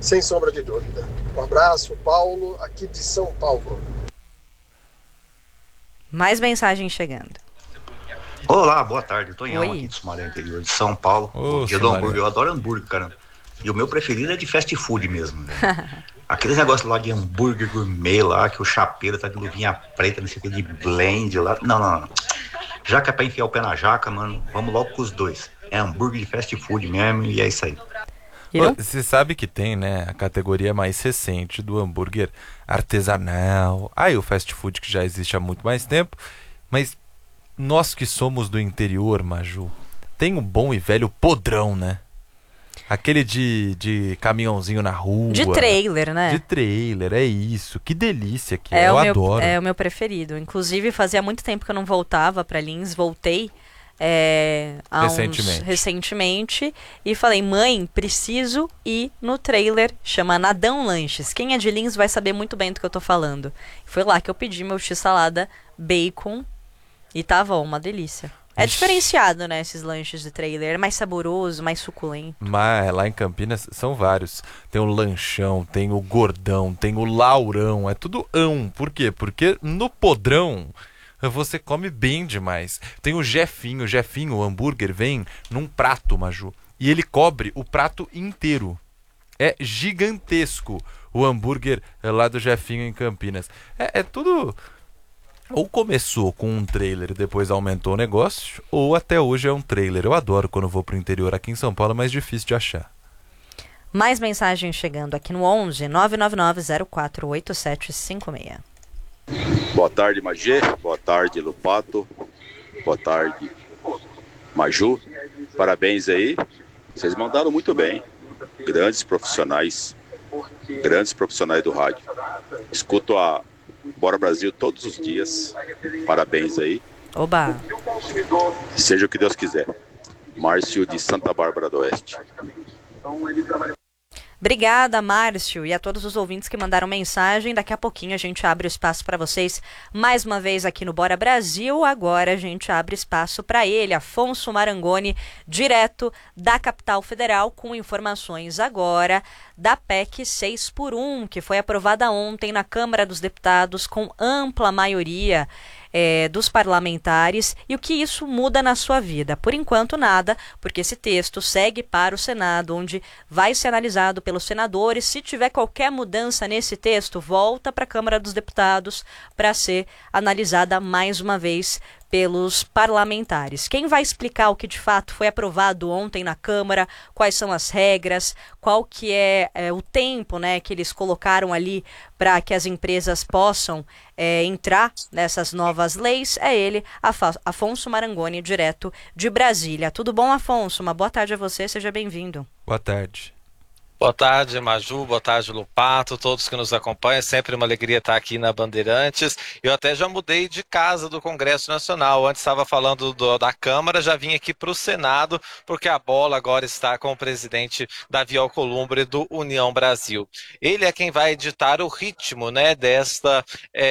sem sombra de dúvida. Um abraço, Paulo, aqui de São Paulo. Mais mensagens chegando. Olá, boa tarde. Tonhão Oi. aqui de Sumaré, interior de São Paulo. Ô, O dia do Sumaré. hambúrguer, eu adoro hambúrguer, cara. E o meu preferido é de fast food mesmo, velho. Aqueles negócios lá de hambúrguer gourmet lá, que o chapeiro tá de luvinha preta, não sei o que, de blend lá. Não, não, não. Já que é pra enfiar o pé na jaca, mano, vamos logo com os dois. É hambúrguer de fast food mesmo e é isso aí. Viram? Você sabe que tem, né, a categoria mais recente do hambúrguer artesanal. Aí o fast food que já existe há muito mais tempo. Mas nós que somos do interior, Maju, tem um bom e velho podrão, né? Aquele de caminhãozinho na rua. De trailer, né? De trailer, é isso. Que delícia que é, eu adoro. É o meu preferido. Inclusive, fazia muito tempo que eu não voltava pra Lins, voltei recentemente e falei, mãe, preciso ir no trailer, chama Nadão Lanches. Quem é de Lins vai saber muito bem do que eu tô falando. Foi lá que eu pedi meu x-salada, bacon e tava uma delícia. É diferenciado, né, esses lanches de trailer, é mais saboroso, mais suculento. Mas lá em Campinas são vários. Tem o lanchão, tem o gordão, tem o laurão, é tudo ão. Por quê? Porque no podrão você come bem demais. Tem o Jefinho, o hambúrguer vem num prato, Maju, e ele cobre o prato inteiro. É gigantesco o hambúrguer lá do Jefinho em Campinas. É tudo... Ou começou com um trailer e depois aumentou o negócio, ou até hoje é um trailer. Eu adoro quando vou pro interior. Aqui em São Paulo é mais difícil de achar. Mais mensagens chegando aqui no 11 999 048756. Boa tarde, Magê. Boa tarde, Lupato. Boa tarde, Maju. Parabéns aí. Vocês mandaram muito bem. Grandes profissionais do rádio. Escuto a Bora Brasil todos os dias. Parabéns aí. Oba! Seja o que Deus quiser. Márcio de Santa Bárbara do Oeste. Obrigada, Márcio, e a todos os ouvintes que mandaram mensagem. Daqui a pouquinho a gente abre o espaço para vocês mais uma vez aqui no Bora Brasil. Agora a gente abre espaço para ele, Afonso Marangoni, direto da capital federal, com informações agora da PEC 6x1, que foi aprovada ontem na Câmara dos Deputados com ampla maioria dos parlamentares, e o que isso muda na sua vida. Por enquanto nada, porque esse texto segue para o Senado, onde vai ser analisado pelos senadores. Se tiver qualquer mudança nesse texto, volta para a Câmara dos Deputados para ser analisada mais uma vez pelos parlamentares. Quem vai explicar o que de fato foi aprovado ontem na Câmara, quais são as regras, qual que é o tempo, né, que eles colocaram ali para que as empresas possam entrar nessas novas leis, é ele, Afonso Marangoni, direto de Brasília. Tudo bom, Afonso? Uma boa tarde a você, seja bem-vindo. Boa tarde. Boa tarde, Maju, boa tarde, Lupato, todos que nos acompanham. É sempre uma alegria estar aqui na Bandeirantes. Eu até já mudei de casa do Congresso Nacional. Antes estava falando da Câmara, já vim aqui para o Senado, porque a bola agora está com o presidente Davi Alcolumbre do União Brasil. Ele é quem vai ditar o ritmo, né, desta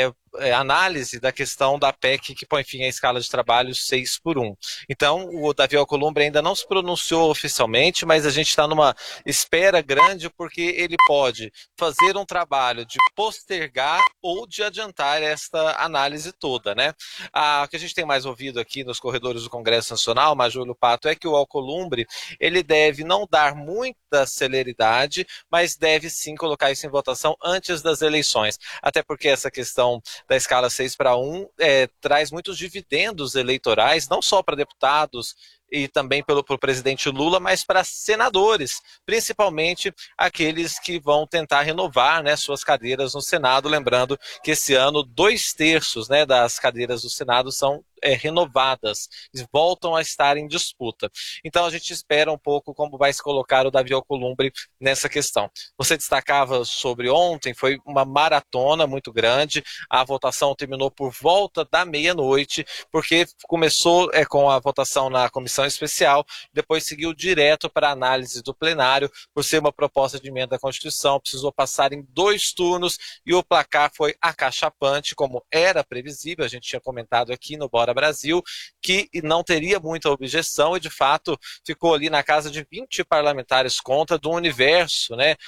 análise da questão da PEC que põe fim à escala de trabalho 6x1. Então, o Davi Alcolumbre ainda não se pronunciou oficialmente, mas a gente está numa espera grande, porque ele pode fazer um trabalho de postergar ou de adiantar esta análise toda, né? O que a gente tem mais ouvido aqui nos corredores do Congresso Nacional, Major Lupato, é que o Alcolumbre, ele deve não dar muita celeridade, mas deve sim colocar isso em votação antes das eleições. Até porque essa questão da escala 6x1 traz muitos dividendos eleitorais, não só para deputados e também para o presidente Lula, mas para senadores, principalmente aqueles que vão tentar renovar, né, suas cadeiras no Senado. Lembrando que esse ano 2/3, né, das cadeiras do Senado são renovadas, voltam a estar em disputa. Então a gente espera um pouco como vai se colocar o Davi Alcolumbre nessa questão. Você destacava sobre ontem, foi uma maratona muito grande, a votação terminou por volta da meia-noite, porque começou com a votação na comissão especial, depois seguiu direto para a análise do plenário. Por ser uma proposta de emenda à Constituição, precisou passar em 2 turnos e o placar foi acachapante, como era previsível. A gente tinha comentado aqui no Bora Brasil que não teria muita objeção, e de fato ficou ali na casa de 20 parlamentares contra, do universo, né,